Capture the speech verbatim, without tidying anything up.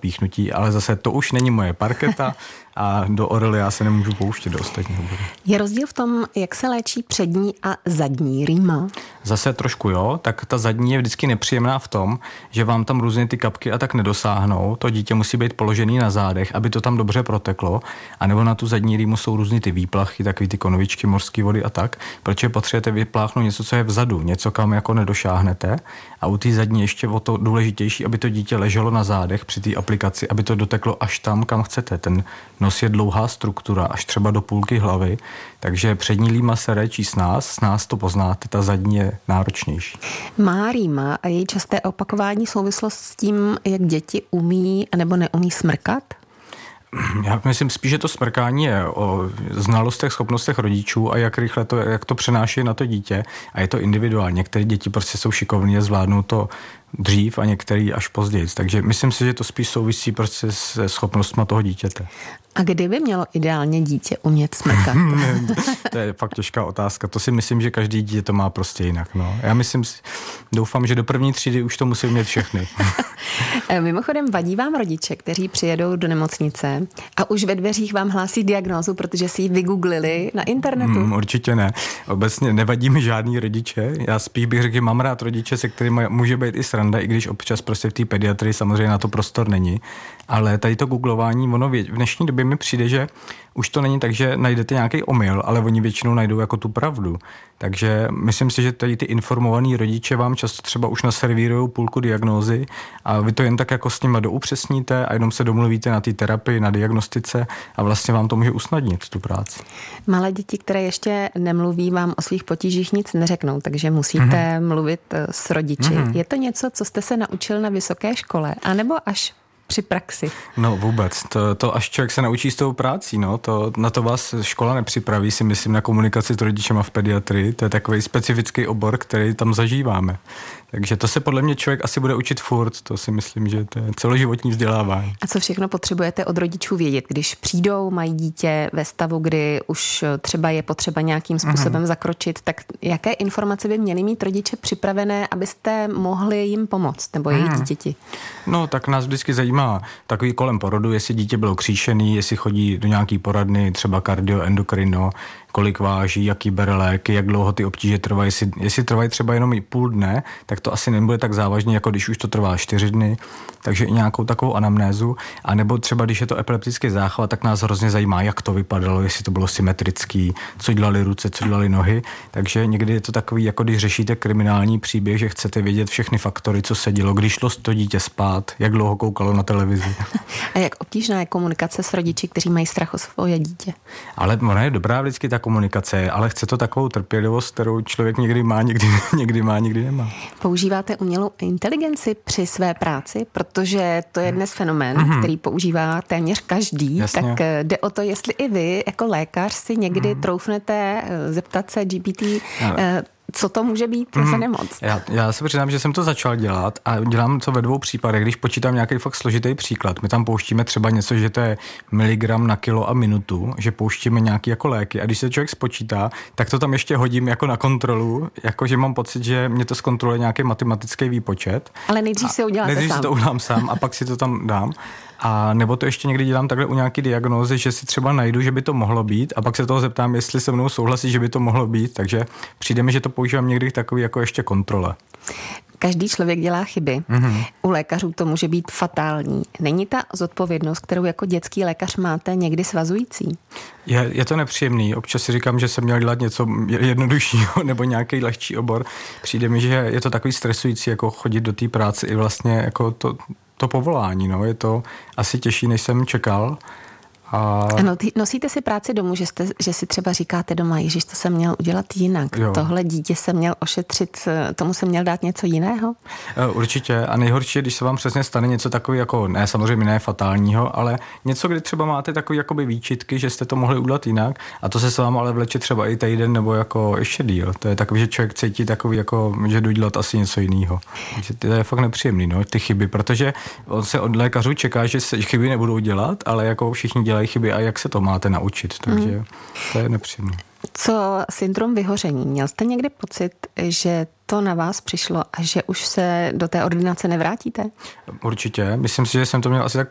píchnutí, ale zase to už není moje parketa a do orely já se nemůžu pouštět do ostatního bodu. Je rozdíl v tom, jak se léčí přední a zadní rýma? Zase trošku jo, tak ta zadní je vždycky nepříjemná v tom, že vám tam různě ty kapky a tak nedosáhnou. To dítě musí být položený na zádech, aby to tam dobře proteklo, anebo na tu zadní rýmu jsou různý ty výplachy, takový ty konvičky, mořské vody a tak, protože potřebujete vypláchnout něco, co je vzadu, něco, kam jako nedošáhnete. A u té zadní ještě o to důležitější, aby to dítě leželo na zádech při té aplikaci, aby to doteklo až tam, kam chcete. Ten nos je dlouhá struktura, až třeba do půlky hlavy, takže přední rýma se léčí s nás, s nás to poznáte, ta zadní je náročnější. Má rýma a její časté opakování souvislost s tím, jak děti umí nebo neumí smrkat? Já myslím spíš, že to smrkání je o znalostech, schopnostech rodičů a jak rychle to, jak to přenáší na to dítě a je to individuálně. Některé děti prostě jsou šikovní a zvládnou to dřív a některý až později. Takže myslím si, že to spíš souvisí prostě se schopnostma toho dítěte. A kdy by mělo ideálně dítě umět smrkat? To je fakt těžká otázka. To si myslím, že každý dítě to má prostě jinak. No. Já myslím, doufám, že do první třídy už to musí mít všechny. Mimochodem, vadí vám rodiče, kteří přijedou do nemocnice a už ve dveřích vám hlásí diagnózu, protože si ji vygooglili na internetu? Hmm, určitě ne. Obecně nevadí mi žádný rodiče. Já spíš bych řekl, že mám rád rodiče, se kterými může být i sranda, i když občas prostě v té pediatrii samozřejmě na to prostor není. Ale tady to googlování, ono v dnešní době mi přijde, že už to není tak, že najdete nějaký omyl, ale oni většinou najdou jako tu pravdu. Takže myslím si, že tady ty informovaní rodiče vám často třeba už naservírujou půlku diagnózy a vy to jen tak jako s nima doupřesníte a jenom se domluvíte na té terapii, na diagnostice a vlastně vám to může usnadnit tu práci. Malé děti, které ještě nemluví, vám o svých potížích nic neřeknou, takže musíte mm-hmm. mluvit s rodiči. Mm-hmm. Je to něco, co jste se naučil na vysoké škole, anebo až při praxi? No vůbec, to, to až člověk se naučí s tou prácí, no, to, na to vás škola nepřipraví, si myslím, na komunikaci s rodičema v pediatrii, to je takový specifický obor, který tam zažíváme. Takže to se podle mě člověk asi bude učit furt, to si myslím, že to je celoživotní vzdělávání. A co všechno potřebujete od rodičů vědět, když přijdou, mají dítě ve stavu, kdy už třeba je potřeba nějakým způsobem mm-hmm. zakročit, tak jaké informace by měli mít rodiče připravené, abyste mohli jim pomoct, nebo jejich mm. dítěti? No, tak nás vždycky zajímá takový kolem porodu, jestli dítě bylo kříšený, jestli chodí do nějaký poradny, třeba kardio, endokrino, kolik váží, jaký bere léky, jak dlouho ty obtíže trvají. Jestli, jestli trvají třeba jenom i půl dne, tak to asi nebude tak závažné, jako když už to trvá čtyři dny. Takže i nějakou takovou anamnézu. A nebo třeba, když je to epileptický záchvat, tak nás hrozně zajímá, jak to vypadalo, jestli to bylo symetrický, co dělali ruce, co dělali nohy. Takže někdy je to takový, jako když řešíte kriminální příběh, že chcete vědět všechny faktory, co se dělo, když šlo to dítě spát, jak dlouho koukalo na televizi. A jak obtížná je komunikace s rodiči, kteří mají strach o svoje dítě? Ale ona je dobrá vždycky ta komunikace, ale chce to takovou trpělivost, kterou člověk někdy má, někdy, někdy má, někdy nemá. Používáte umělou inteligenci při své práci, protože to je dnes fenomén, mm-hmm. který používá téměř každý. Jasně. Tak jde o to, jestli i vy jako lékař si někdy mm. troufnete zeptat se G P T, ale co to může být mm. za nemoc? Já, já se přiznám, že jsem to začal dělat a dělám to ve dvou případech. Když počítám nějaký fakt složitý příklad, my tam pouštíme třeba něco, že to je miligram na kilo a minutu, že pouštíme nějaký jako léky a když se člověk spočítá, tak to tam ještě hodím jako na kontrolu, jako že mám pocit, že mě to zkontroluje nějaký matematický výpočet. Ale nejdřív si uděláte nejdřív sám. Nejdřív si to udělám sám a pak si to tam dám. A nebo to ještě někdy dělám takhle u nějaký diagnózy, že si třeba najdu, že by to mohlo být a pak se toho zeptám, jestli se mnou souhlasí, že by to mohlo být, takže přijde mi, že to používám někdy takový jako ještě kontrole. Každý člověk dělá chyby. Mm-hmm. U lékařů to může být fatální. Není ta zodpovědnost, kterou jako dětský lékař máte, někdy svazující? Je, je to nepříjemný. Občas si říkám, že jsem měl dělat něco jednoduššího nebo nějaký lehčí obor. Přijde mi, že je to takový stresující, jako chodit do té práce i vlastně jako to, to povolání. No. Je to asi těžší, než jsem čekal. A... Ano, nosíte si práci domů, že, jste, že si třeba říkáte doma, ježiš, to jsem měl udělat jinak. Jo. Tohle dítě jsem měl ošetřit, tomu jsem měl dát něco jiného? Určitě. A nejhorší je, když se vám přesně stane něco takový jako, ne samozřejmě ne fatálního, ale něco, kdy třeba máte takový jakoby výčitky, že jste to mohli udělat jinak a to se s váma ale vleče třeba i týden nebo jako ještě díl. To je takový, že člověk cítí takový jako, že jdu dělat asi něco jiného. Takže to je fakt nepříjemný, no, ty chyby, protože on se od lékařů čeká, že se chyby nebudou dělat, ale jako všichni dělají chyby a jak se to máte naučit, takže mm. to je nepříjemné. Co syndrom vyhoření? Měl jste někdy pocit, že to na vás přišlo a že už se do té ordinace nevrátíte? Určitě. Myslím si, že jsem to měl asi tak